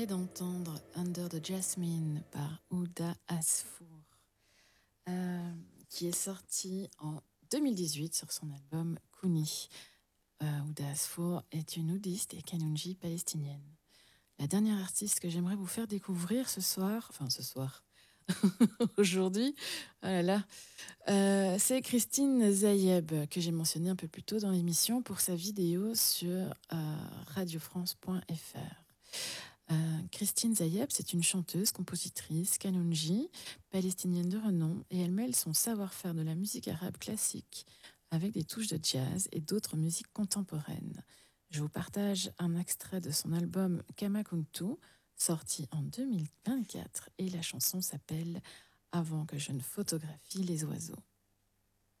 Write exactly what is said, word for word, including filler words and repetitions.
venez d'entendre Under the Jasmine par Ouda Asfour, euh, qui est sorti en deux mille dix-huit sur son album Kuni. Euh, Ouda Asfour est une oudiste et kanunji palestinienne. La dernière artiste que j'aimerais vous faire découvrir ce soir, enfin ce soir, aujourd'hui, oh là là, euh, c'est Christine Zayeb, que j'ai mentionnée un peu plus tôt dans l'émission pour sa vidéo sur euh, radio france point f r. Euh, Christine Zayeb, c'est une chanteuse, compositrice, kanunji, palestinienne de renom, et elle mêle son savoir-faire de la musique arabe classique avec des touches de jazz et d'autres musiques contemporaines. Je vous partage un extrait de son album Kamakuntu, sorti en deux mille vingt-quatre, et la chanson s'appelle Avant que je ne photographie les oiseaux.